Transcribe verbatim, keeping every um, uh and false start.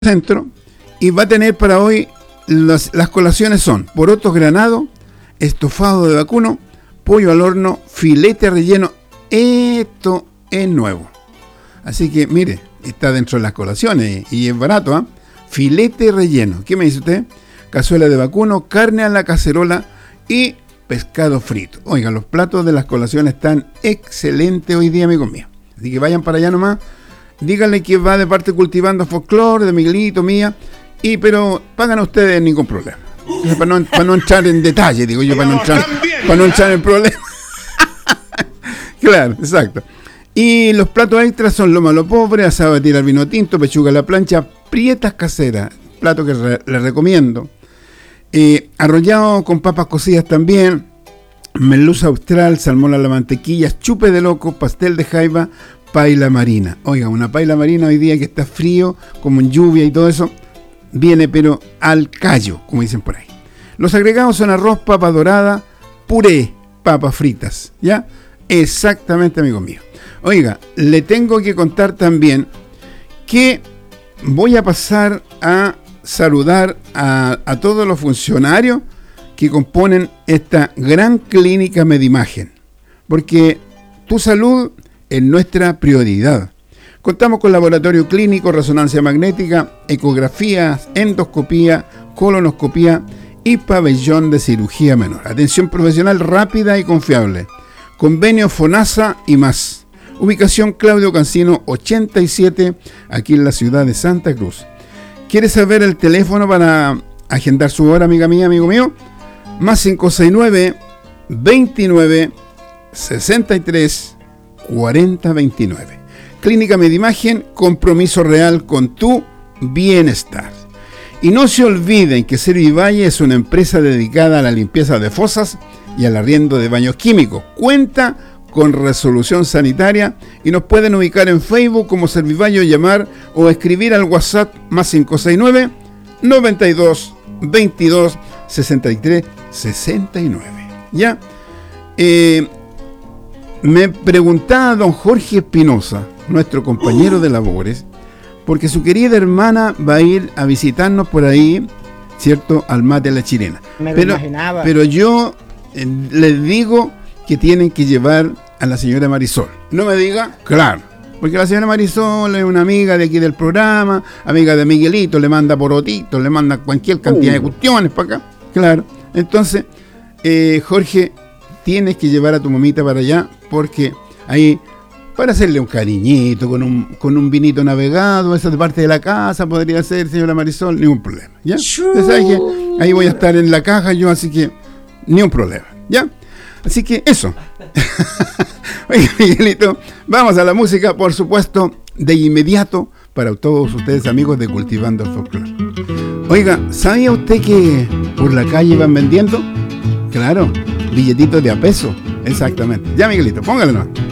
centro y va a tener para hoy las, las colaciones son porotos granados, estofado de vacuno, pollo al horno, filete relleno. Esto es nuevo, así que mire, está dentro de las colaciones y es barato, ¿eh? Filete relleno, ¿qué me dice usted? Cazuela de vacuno, carne a la cacerola y pescado frito. Oigan, los platos de las colaciones están excelentes hoy día, amigos míos, así que vayan para allá nomás. Díganle que va de parte Cultivando Folclore, de Miguelito, mía, y pero pagan ustedes ningún problema. Para no, para no entrar en detalle, digo yo, para no entrar, para no entrar en problema. Claro, exacto. Y los platos extras son lomo a lo pobre, asado de tirar vino tinto, pechuga a la plancha, prietas caseras, plato que re, les recomiendo. Eh, arrollado con papas cocidas también, merluza austral, salmón a la mantequilla, chupe de loco, pastel de jaiba, paila marina. Oiga, una paila marina hoy día que está frío, como en lluvia y todo eso, viene pero al callo, como dicen por ahí. Los agregados son arroz, papa dorada, puré, papas fritas, ¿ya? Exactamente, amigo mío. Oiga, le tengo que contar también que voy a pasar a saludar a, a todos los funcionarios que componen esta gran clínica Medimagen, porque tu salud es nuestra prioridad. Contamos con laboratorio clínico, resonancia magnética, ecografías, endoscopía, colonoscopía y pabellón de cirugía menor. Atención profesional rápida y confiable. Convenio FONASA y más. Ubicación Claudio Cancino ochenta y siete, aquí en la ciudad de Santa Cruz. ¿Quieres saber el teléfono para agendar su hora, amiga mía, amigo mío? Más cinco seis nueve, veintinueve, sesenta y tres, cuarenta veintinueve. Clínica Medimagen, compromiso real con tu bienestar. Y no se olviden que Servivalle es una empresa dedicada a la limpieza de fosas y al arriendo de baños químicos. Cuenta con resolución sanitaria y nos pueden ubicar en Facebook como Servivalle, llamar o escribir al WhatsApp más cinco seis nueve, noventa y dos, veintidós, sesenta y tres, sesenta y nueve. ¿Ya? Eh... Me preguntaba don Jorge Espinosa, nuestro compañero de labores, porque su querida hermana va a ir a visitarnos por ahí, ¿cierto? Al Mate La Chilena. Me pero, lo imaginaba. Pero yo eh, les digo que tienen que llevar a la señora Marisol. No me diga, claro, porque la señora Marisol es una amiga de aquí del programa, amiga de Miguelito, le manda porotitos, le manda cualquier cantidad uh. de cuestiones para acá. Claro, entonces, eh, Jorge, tienes que llevar a tu mamita para allá, porque ahí, para hacerle un cariñito, con un, con un vinito navegado, esa de parte de la casa, podría ser, señora Marisol, ningún problema, ¿ya? Entonces, ¿sabes qué? Ahí voy a estar en la caja yo, así que, ni un problema, ¿ya? Así que, eso. Oye, Miguelito, vamos a la música, por supuesto, de inmediato, para todos ustedes, amigos de Cultivando el Folclore. Oiga, ¿sabía usted que por la calle van vendiendo? Claro, billetitos de a peso, exactamente. Ya, Miguelito, póngale nomás.